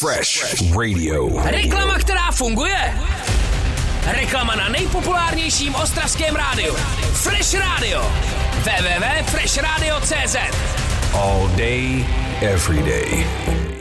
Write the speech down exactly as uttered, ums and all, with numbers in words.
Fresh Radio. Reklama, která funguje. Reklama na nejpopulárnějším ostravském rádiu. Fresh Radio. w w w tečka fresh radio tečka c z. All day, every day.